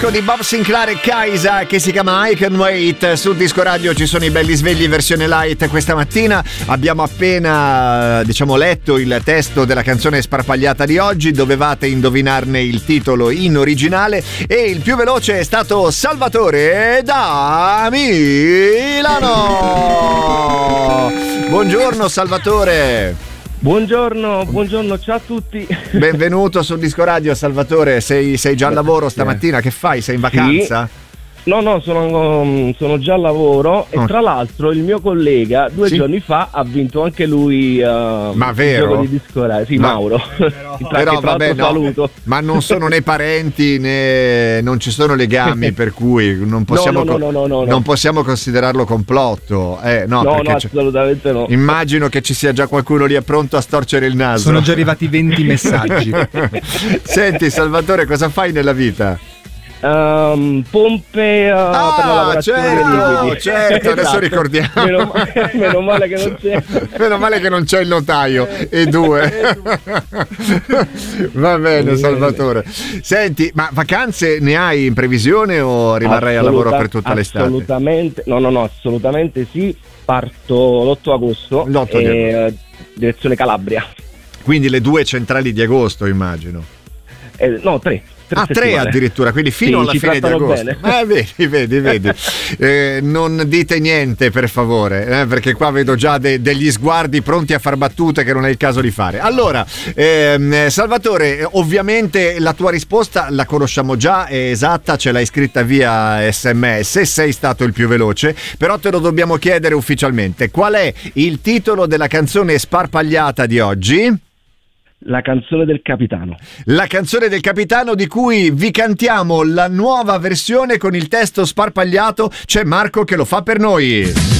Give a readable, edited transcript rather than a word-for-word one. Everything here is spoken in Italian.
Di Bob Sinclair e Kaisa che si chiama I Can Wait. Su Disco Radio ci sono i belli svegli versione light. Questa mattina abbiamo appena letto il testo della canzone sparpagliata di oggi. Dovevate indovinarne il titolo in originale e il più veloce è stato Salvatore da Milano. Buongiorno Salvatore. Buongiorno, ciao a tutti. Benvenuto su Disco Radio, Salvatore. Sei già al lavoro stamattina? Che fai? Sei in vacanza? Sì. No, sono già al lavoro e tra l'altro il mio collega 2 giorni fa ha vinto anche lui ma vero? il gioco di Disco Radio. Sì, Mauro. Però vabbè, no, saluto. Ma non sono né parenti né non ci sono legami per cui non possiamo non possiamo considerarlo complotto. No, assolutamente no. Immagino che ci sia già qualcuno lì pronto a storcere il naso. Sono già arrivati 20 messaggi. Senti Salvatore, cosa fai nella vita? Pompe per la lavorazione certo, adesso esatto. Ricordiamo meno male che non c'è il notaio e 2 va bene Salvatore. Senti, ma vacanze ne hai in previsione o rimarrai a lavoro per tutta l'estate? Assolutamente sì, parto l'8 agosto direzione Calabria, quindi le 2 centrali di agosto immagino. 3 addirittura, quindi fino alla fine di agosto. Vedi. Non dite niente per favore, perché qua vedo già degli sguardi pronti a far battute che non è il caso di fare. Allora, Salvatore, ovviamente la tua risposta la conosciamo già, è esatta, ce l'hai scritta via SMS, sei stato il più veloce, però te lo dobbiamo chiedere ufficialmente. Qual è il titolo della canzone sparpagliata di oggi? La canzone del capitano. La canzone del capitano, di cui vi cantiamo la nuova versione con il testo sparpagliato. C'è Marco che lo fa per noi.